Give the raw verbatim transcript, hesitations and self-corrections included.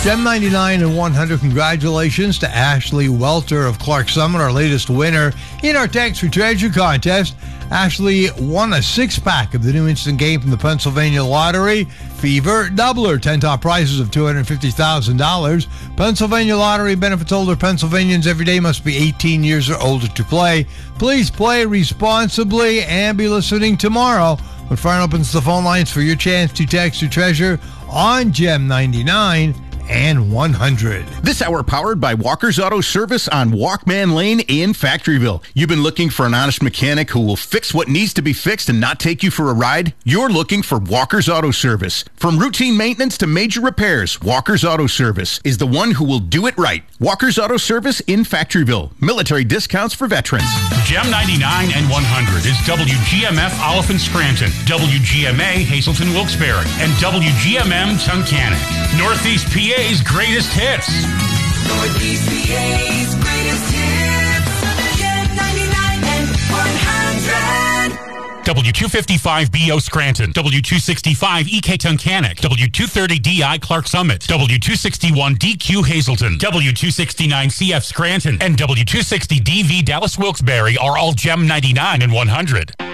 Gem ninety-nine and one hundred, congratulations to Ashley Welter of Clark Summit, our latest winner in our Thanks for Treasure contest. Ashley won a six-pack of the new instant game from the Pennsylvania Lottery, Fever Doubler, ten top prizes of two hundred fifty thousand dollars. Pennsylvania Lottery benefits older Pennsylvanians every day, must be eighteen years or older to play. Please play responsibly and be listening tomorrow when Fern opens the phone lines for your chance to text your treasure on Gem ninety-nine and one hundred. This hour powered by Walker's Auto Service on Walkman Lane in Factoryville. You've been looking for an honest mechanic who will fix what needs to be fixed and not take you for a ride? You're looking for Walker's Auto Service. From routine maintenance to major repairs, Walker's Auto Service is the one who will do it right. Walker's Auto Service in Factoryville. Military discounts for veterans. Gem ninety-nine and one hundred is W G M F Oliphant Scranton, W G M A Hazleton Wilkes-Barre, and W G M M Tunkhannock. Northeast P A's greatest hits. Northeast P A's greatest hits. Gem ninety-nine and one hundred. W two fifty-five B O Scranton, W two sixty-five E K Tunkhannock, W two thirty D I Clark Summit, W two sixty-one D Q Hazleton, W two sixty-nine C F Scranton, and W two sixty D V Dallas Wilkes-Barre are all Gem ninety-nine and one hundred.